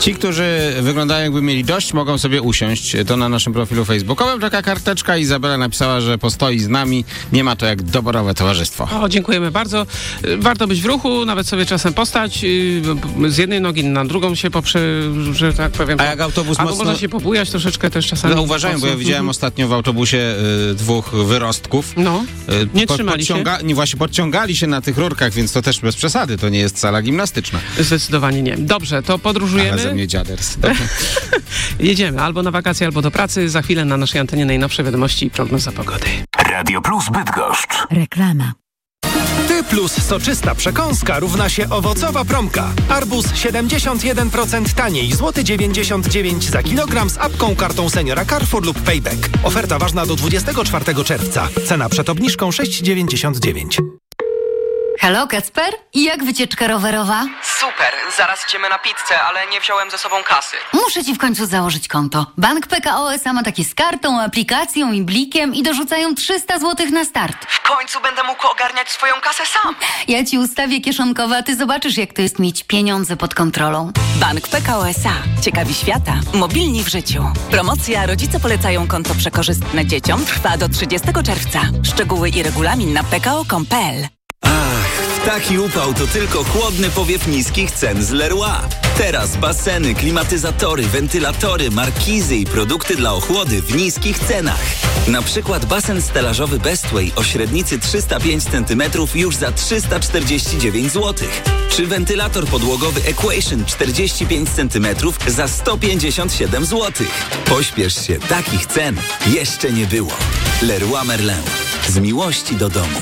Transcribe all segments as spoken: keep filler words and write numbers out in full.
Ci, którzy wyglądają jakby mieli dość, mogą sobie usiąść. To na naszym profilu facebookowym. Taka karteczka. Izabela napisała, że postoi z nami. Nie ma to jak doborowe towarzystwo. O, dziękujemy bardzo. Warto być w ruchu, nawet sobie czasem postać. Z jednej nogi na drugą się poprze, że tak powiem. A jak autobus albo mocno... można się pobujać troszeczkę też czasami. No uważają, bo ja widziałem mhm. ostatnio w autobusie y, dwóch wyrostków. No, y, nie pod, trzymali podciąga... się. Nie, właśnie podciągali się na tych rurkach, więc to też bez przesady. To nie jest sala gimnastyczna. Zdecydowanie nie. Dobrze, to podróżujemy. Aha, ze mnie dziaders. Jedziemy albo na wakacje, albo do pracy. Za chwilę na naszej antenie najnowsze wiadomości i prognoza pogody. Radio Plus Bydgoszcz. Reklama. Ty plus soczysta przekąska równa się owocowa promka. Arbuz siedemdziesiąt jeden procent taniej, złoty dziewięćdziesiąt dziewięć za kilogram z apką, kartą seniora Carrefour lub Payback. Oferta ważna do dwudziestego czwartego czerwca. Cena przed obniżką sześć dziewięćdziesiąt dziewięć. Halo, Kacper? I jak wycieczka rowerowa? Super, zaraz idziemy na pizzę, ale nie wziąłem ze sobą kasy. Muszę ci w końcu założyć konto. Bank P K O S A ma takie z kartą, aplikacją i blikiem i dorzucają trzysta złotych na start. W końcu będę mógł ogarniać swoją kasę sam. Ja ci ustawię kieszonkowe, a ty zobaczysz, jak to jest mieć pieniądze pod kontrolą. Bank P K O S A. Ciekawi świata. Mobilni w życiu. Promocja Rodzice polecają konto przekorzystne dzieciom trwa do trzydziestego czerwca. Szczegóły i regulamin na p k o kropka com kropka p l. Taki upał to tylko chłodny powiew niskich cen z Leroy. Teraz baseny, klimatyzatory, wentylatory, markizy i produkty dla ochłody w niskich cenach. Na przykład basen stelażowy Bestway o średnicy trzysta pięć centymetrów już za trzysta czterdzieści dziewięć złotych. Czy wentylator podłogowy Equation czterdzieści pięć centymetrów za sto pięćdziesiąt siedem złotych. Pośpiesz się, takich cen jeszcze nie było. Leroy Merlin. Z miłości do domu.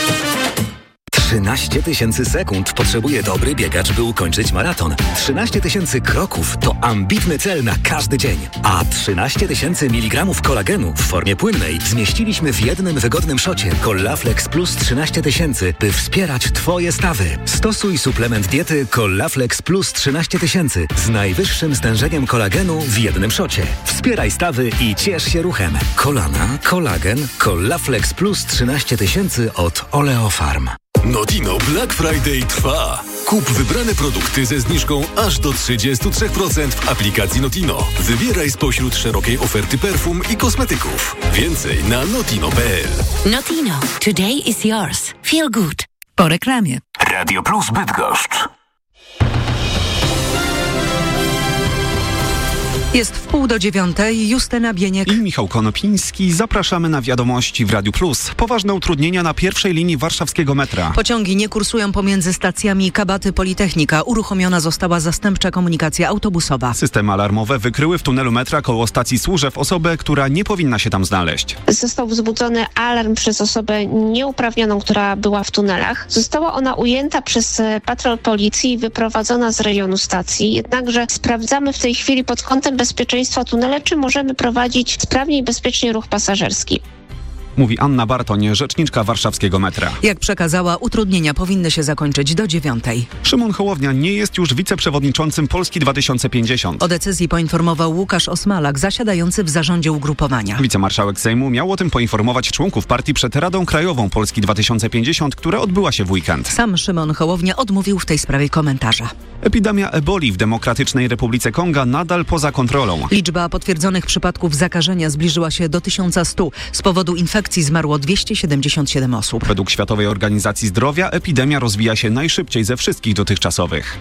trzynaście tysięcy sekund potrzebuje dobry biegacz, by ukończyć maraton. trzynaście tysięcy kroków to ambitny cel na każdy dzień. A trzynaście tysięcy miligramów kolagenu w formie płynnej zmieściliśmy w jednym wygodnym szocie Collaflex Plus trzynaście tysięcy, by wspierać Twoje stawy. Stosuj suplement diety Collaflex Plus trzynaście tysięcy z najwyższym stężeniem kolagenu w jednym szocie. Wspieraj stawy i ciesz się ruchem. Kolana, kolagen, Collaflex Plus trzynaście tysięcy od Oleofarm. Notino Black Friday trwa. Kup wybrane produkty ze zniżką aż do trzydzieści trzy procent w aplikacji Notino. Wybieraj spośród szerokiej oferty perfum i kosmetyków. Więcej na notino kropka p l. Notino. Today is yours. Feel good. Po reklamie. Radio Plus Bydgoszcz. Jest w pół do dziewiątej. Justyna Bieniek i Michał Konopiński. Zapraszamy na wiadomości w Radiu Plus. Poważne utrudnienia na pierwszej linii warszawskiego metra. Pociągi nie kursują pomiędzy stacjami Kabaty Politechnika. Uruchomiona została zastępcza komunikacja autobusowa. Systemy alarmowe wykryły w tunelu metra koło stacji Służew osobę, która nie powinna się tam znaleźć. Został wzbudzony alarm przez osobę nieuprawnioną, która była w tunelach. Została ona ujęta przez patrol policji i wyprowadzona z rejonu stacji. Jednakże sprawdzamy w tej chwili pod kątem bezpieczeństwa tunele, czy możemy prowadzić sprawnie i bezpiecznie ruch pasażerski. Mówi Anna Bartoń, rzeczniczka warszawskiego metra. Jak przekazała, utrudnienia powinny się zakończyć do dziewiątej. Szymon Hołownia nie jest już wiceprzewodniczącym Polski dwa tysiące pięćdziesiąt. O decyzji poinformował Łukasz Osmalak, zasiadający w zarządzie ugrupowania. Wicemarszałek Sejmu miał o tym poinformować członków partii przed Radą Krajową Polski dwa tysiące pięćdziesiąt, która odbyła się w weekend. Sam Szymon Hołownia odmówił w tej sprawie komentarza. Epidemia eboli w Demokratycznej Republice Konga nadal poza kontrolą. Liczba potwierdzonych przypadków zakażenia zbliżyła się do tysiąc stu. Z powodu infekcji zmarło dwieście siedemdziesiąt siedem osób. Według Światowej Organizacji Zdrowia epidemia rozwija się najszybciej ze wszystkich dotychczasowych.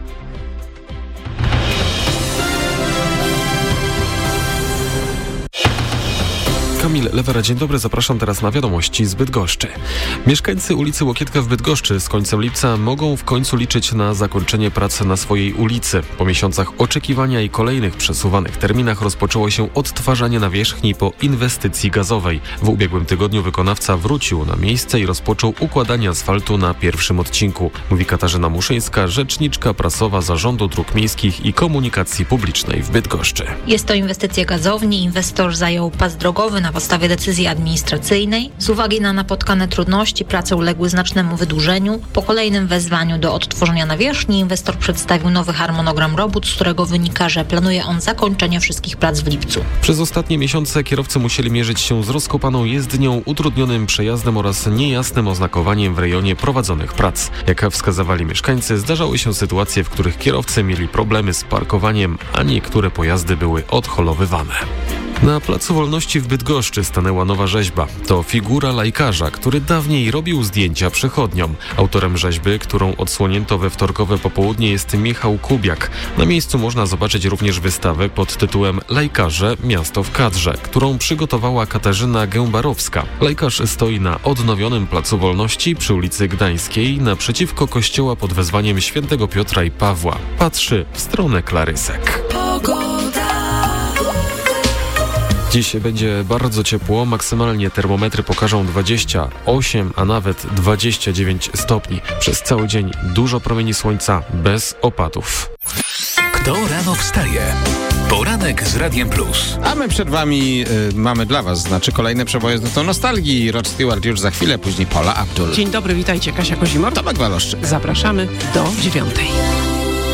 Kamil Lewera, dzień dobry, zapraszam teraz na wiadomości z Bydgoszczy. Mieszkańcy ulicy Łokietka w Bydgoszczy z końcem lipca mogą w końcu liczyć na zakończenie prac na swojej ulicy. Po miesiącach oczekiwania i kolejnych przesuwanych terminach rozpoczęło się odtwarzanie nawierzchni po inwestycji gazowej. W ubiegłym tygodniu wykonawca wrócił na miejsce i rozpoczął układanie asfaltu na pierwszym odcinku, mówi Katarzyna Muszyńska, rzeczniczka prasowa Zarządu Dróg Miejskich i Komunikacji Publicznej w Bydgoszczy. Jest to inwestycja gazowni. Inwestor zajął pas drogowy na podstawie decyzji administracyjnej. Z uwagi na napotkane trudności prace uległy znacznemu wydłużeniu. Po kolejnym wezwaniu do odtworzenia nawierzchni inwestor przedstawił nowy harmonogram robót, z którego wynika, że planuje on zakończenie wszystkich prac w lipcu. Przez ostatnie miesiące kierowcy musieli mierzyć się z rozkopaną jezdnią, utrudnionym przejazdem oraz niejasnym oznakowaniem w rejonie prowadzonych prac. Jak wskazywali mieszkańcy, zdarzały się sytuacje, w których kierowcy mieli problemy z parkowaniem, a niektóre pojazdy były odholowywane. Na Placu Wolności w Bydgoszczy stanęła nowa rzeźba. To figura lajkarza, który dawniej robił zdjęcia przechodniom. Autorem rzeźby, którą odsłonięto we wtorkowe popołudnie, jest Michał Kubiak. Na miejscu można zobaczyć również wystawę pod tytułem Lajkarze – Miasto w kadrze, którą przygotowała Katarzyna Gębarowska. Lajkarz stoi na odnowionym Placu Wolności przy ulicy Gdańskiej naprzeciwko kościoła pod wezwaniem świętego Piotra i Pawła. Patrzy w stronę Klarysek. Dziś będzie bardzo ciepło, maksymalnie termometry pokażą dwadzieścia osiem, a nawet dwadzieścia dziewięć stopni. Przez cały dzień dużo promieni słońca, bez opadów. Kto rano wstaje? Poranek z Radiem Plus. A my przed wami y, mamy dla was, znaczy kolejne przeboje do nostalgii. Rod Stewart już za chwilę, później Paula Abdul. Dzień dobry, witajcie, Kasia Kozimor. Tomek Waloszczyk. Zapraszamy do dziewiątej.